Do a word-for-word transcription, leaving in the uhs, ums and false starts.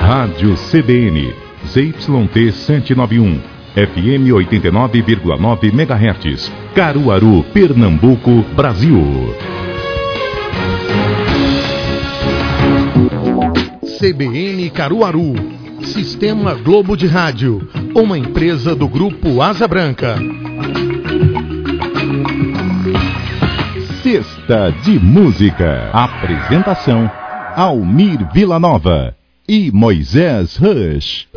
Rádio C B N, Z Y T cento e noventa e um, F M oitenta e nove vírgula nove megahertz, Caruaru, Pernambuco, Brasil. C B N Caruaru, Sistema Globo de Rádio, uma empresa do Grupo Asa Branca. Sexta de Música. Apresentação: Almir Vilanova e Moisés Rush.